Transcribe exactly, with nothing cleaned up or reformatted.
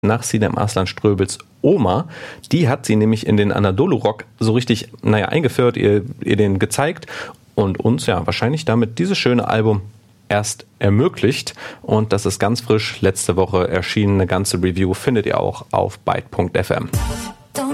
nach Sinem Arslan Ströbels Oma. Die hat sie nämlich in den Anadolu-Rock so richtig, naja, eingeführt, ihr, ihr den gezeigt und uns ja wahrscheinlich damit dieses schöne Album erst ermöglicht. Und das ist ganz frisch letzte Woche erschienen. Eine ganze Review findet ihr auch auf byte punkt f m.